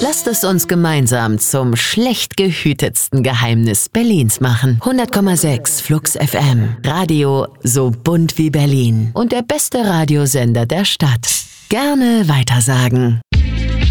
Lasst es uns gemeinsam zum schlecht gehütetsten Geheimnis Berlins machen. 100,6 Flux FM. Radio so bunt wie Berlin. Und der beste Radiosender der Stadt. Gerne weitersagen.